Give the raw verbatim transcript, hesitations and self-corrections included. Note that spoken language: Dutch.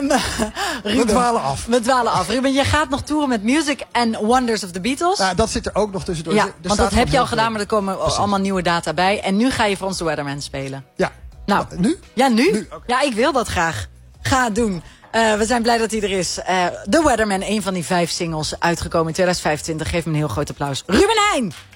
Um, Ruben, we dwalen af. We dwalen af. Ruben, je gaat nog toeren met Music and Wonders of the Beatles. Nou, dat zit er ook nog tussendoor. Ja, Er want staat dat heb je al heel gedaan, veel- maar er komen Precies. allemaal nieuwe data bij. En nu ga je voor ons de Weatherman spelen. Ja. Nou, Nu? Ja, nu? Nu, oké. Ja, ik wil dat graag. Ga het doen. Uh, we zijn blij dat hij er is. Uh, The Weatherman, een van die vijf singles uitgekomen in tweeduizend vijfentwintig. Geef hem een heel groot applaus. Ruben Heijn!